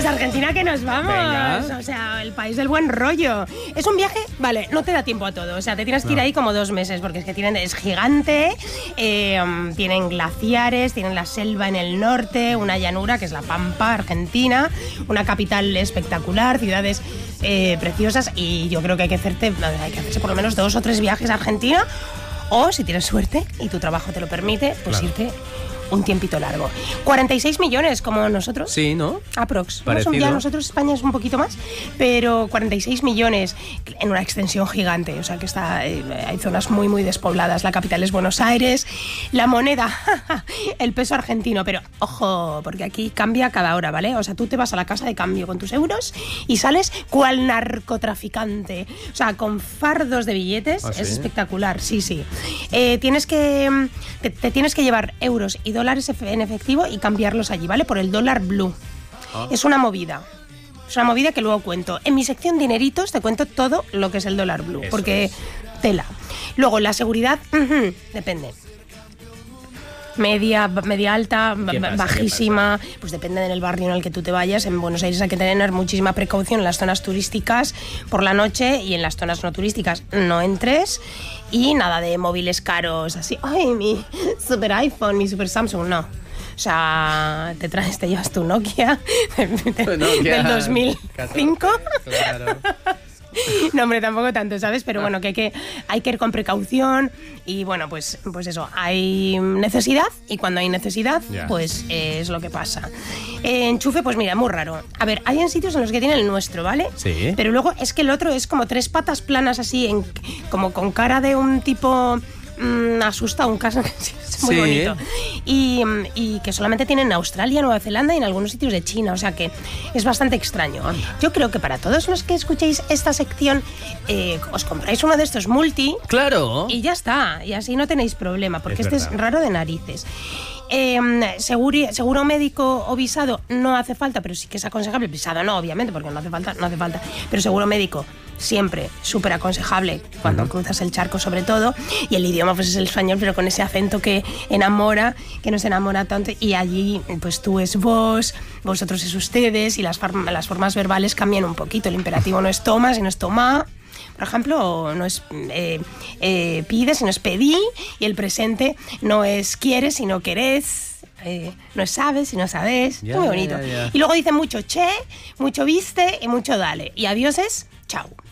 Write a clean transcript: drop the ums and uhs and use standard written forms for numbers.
Pues Argentina que nos vamos. Venga. O sea, el país del buen rollo. Es un viaje, vale, no te da tiempo a todo. O sea, te tienes que ir ahí como 2 meses porque es que es gigante, tienen glaciares, tienen la selva en el norte, una llanura que es la Pampa Argentina, una capital espectacular, ciudades preciosas y yo creo que hay que hacerse por lo menos 2 o 3 viajes a Argentina o si tienes suerte y tu trabajo te lo permite, pues irte un tiempito largo. 46 millones como nosotros. Sí, ¿no? Aprox. Parecido. Ya nosotros España es un poquito más, pero 46 millones en una extensión gigante. O sea que hay zonas muy, muy despobladas. La capital es Buenos Aires. La moneda, el peso argentino. Pero ojo, porque aquí cambia cada hora, ¿vale? O sea, tú te vas a la casa de cambio con tus euros y sales cual narcotraficante. O sea, con fardos de billetes. ¿Ah, sí? Es espectacular, sí, sí. Te tienes que llevar euros y dólares en efectivo y cambiarlos allí, ¿vale? Por el dólar blue. Es una movida. Es una movida que luego cuento. En mi sección dineritos te cuento todo lo que es el dólar blue, Eso porque es. tela. Luego, la seguridad, depende. Media alta, bajísima, pues depende del barrio en el que tú te vayas. En Buenos Aires hay que tener muchísima precaución en las zonas turísticas por la noche y en las zonas no turísticas no entres y nada de móviles caros así, ay, mi super iPhone, mi super Samsung, no. O sea, te llevas tu Nokia, del 2005. Claro. No, hombre, tampoco tanto, ¿sabes? Pero bueno, que hay que ir con precaución y bueno, pues eso, hay necesidad y cuando hay necesidad, pues es lo que pasa. Enchufe, pues mira, muy raro. A ver, hay en sitios en los que tiene el nuestro, ¿vale? Sí. Pero luego es que el otro es como 3 patas planas así, como con cara de un tipo... asusta un caso que es muy bonito y que solamente tienen en Australia, Nueva Zelanda y en algunos sitios de China, o sea que es bastante extraño. Yo creo que para todos los que escuchéis esta sección os compráis uno de estos multi, Claro. y ya está, y así no tenéis problema porque Es este es verdad. raro de narices. Seguro médico o visado no hace falta, pero sí que es aconsejable. Visado no, obviamente, porque no hace falta, pero seguro médico siempre súper aconsejable cuando cruzas el charco, sobre todo, y el idioma pues es el español, pero con ese acento que enamora, que nos enamora tanto, y allí pues tú es vos, vosotros es ustedes, y las formas verbales cambian un poquito. El imperativo no es toma, sino es toma. Por ejemplo, no es pide, sino es pedí, y el presente no es quieres, sino querés, no es sabes, sino sabés. Muy bonito. Ya. Y luego dicen mucho che, mucho viste y mucho dale. Y adiós es chao.